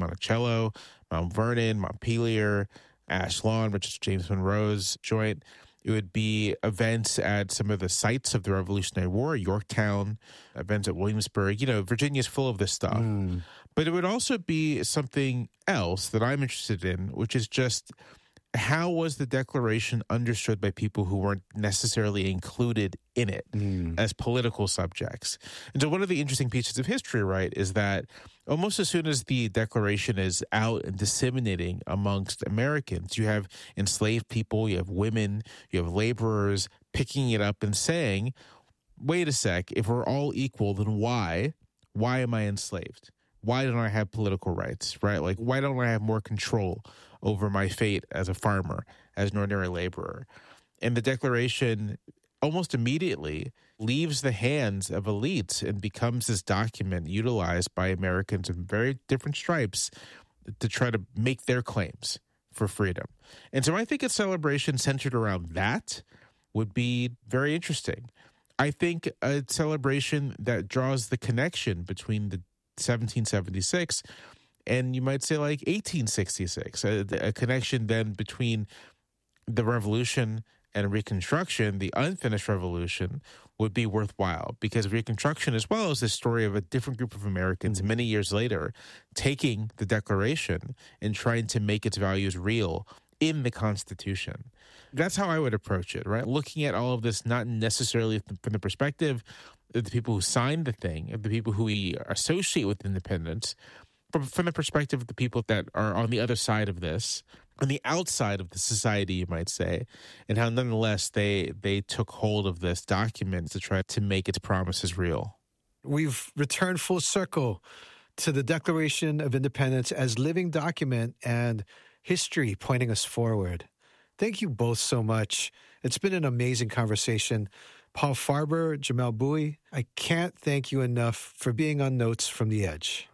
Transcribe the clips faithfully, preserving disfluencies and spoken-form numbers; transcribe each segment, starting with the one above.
Monticello, Mount Vernon, Montpelier, Ash Lawn, which is James Monroe's joint. It would be events at some of the sites of the Revolutionary War, Yorktown, events at Williamsburg. You know, Virginia's full of this stuff. Mm. But it would also be something else that I'm interested in, which is just how was the Declaration understood by people who weren't necessarily included in it Mm. as political subjects? And so one of the interesting pieces of history, right, is that almost as soon as the Declaration is out and disseminating amongst Americans, you have enslaved people, you have women, you have laborers picking it up and saying, wait a sec, if we're all equal, then why? Why am I enslaved? Why don't I have political rights, right? Like, why don't I have more control over my fate as a farmer, as an ordinary laborer? And the Declaration almost immediately leaves the hands of elites and becomes this document utilized by Americans in very different stripes to try to make their claims for freedom. And so I think a celebration centered around that would be very interesting. I think a celebration that draws the connection between the seventeen seventy-six and you might say like eighteen sixty-six, a, a connection then between the Revolution and Reconstruction, the unfinished Revolution, would be worthwhile, because Reconstruction, as well as the story of a different group of Americans many years later taking the Declaration and trying to make its values real in the Constitution. That's how I would approach it, right? Looking at all of this not necessarily from the perspective of the people who signed the thing, of the people who we associate with independence, but from the perspective of the people that are on the other side of this, on the outside of the society, you might say, and how nonetheless they they took hold of this document to try to make its promises real. We've returned full circle to the Declaration of Independence as living document and history pointing us forward. Thank you both so much. It's been an amazing conversation. Paul Farber, Jamelle Bouie, I can't thank you enough for being on Notes from the Edge.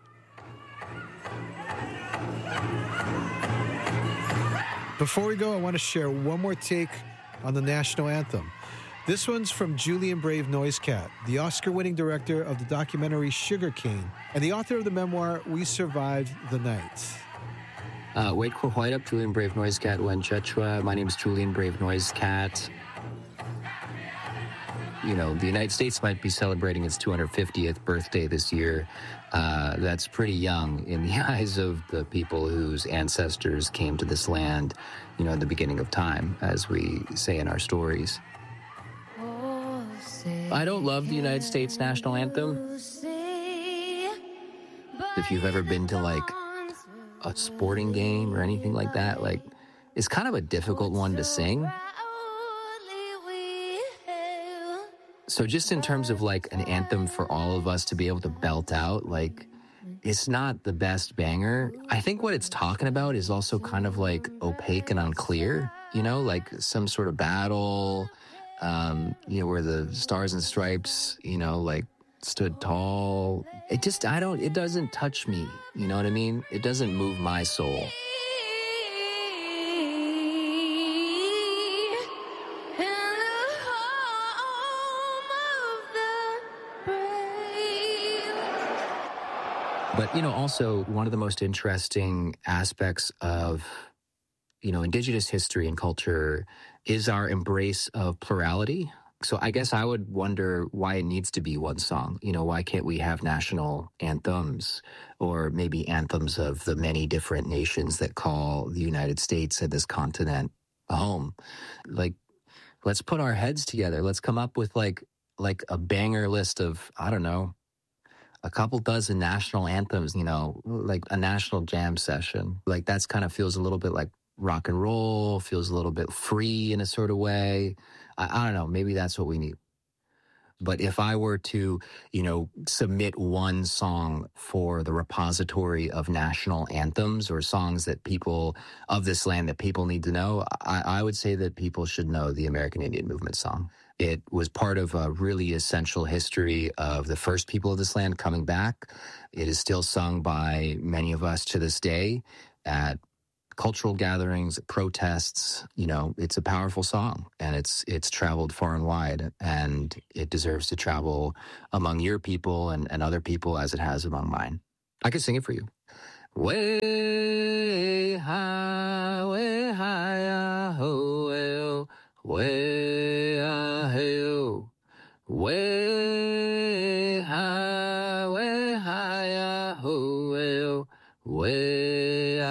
Before we go, I want to share one more take on the national anthem. This one's from Julian Brave Noisecat, the Oscar-winning director of the documentary Sugar Cane, and the author of the memoir We Survived the Night. Uh, Wait ko hoidap, Julian Brave Noisecat, Wen Chechua. My name is Julian Brave Noisecat. You know, the United States might be celebrating its two hundred fiftieth birthday this year. Uh, that's pretty young in the eyes of the people whose ancestors came to this land, you know, at the beginning of time, as we say in our stories. I don't love the United States national anthem. If you've ever been to, like, a sporting game or anything like that, like, it's kind of a difficult one to sing. So just in terms of like an anthem for all of us to be able to belt out, like, it's not the best banger. I think what it's talking about is also kind of like opaque and unclear, you know, like some sort of battle, um, you know, where the Stars and Stripes, you know, like stood tall. It just, I don't, it doesn't touch me. You know what I mean? It doesn't move my soul. But, you know, also one of the most interesting aspects of, you know, indigenous history and culture is our embrace of plurality. So I guess I would wonder why it needs to be one song. You know, why can't we have national anthems, or maybe anthems of the many different nations that call the United States and this continent a home? Like, let's put our heads together. Let's come up with like like a banger list of, I don't know, a couple dozen national anthems, you know, like a national jam session. Like that's kind of feels a little bit like rock and roll, feels a little bit free in a sort of way. I, I don't know, maybe that's what we need. But if I were to, you know, submit one song for the repository of national anthems or songs that people of this land that people need to know, I, I would say that people should know the American Indian Movement song. It was part of a really essential history of the first people of this land coming back. It is still sung by many of us to this day at cultural gatherings, protests. You know, it's a powerful song, and it's it's traveled far and wide, and it deserves to travel among your people and, and other people as it has among mine. I could sing it for you. Way high, way high, ah, ho, well, way ah, hey, way high, way high, ah, ho, well, way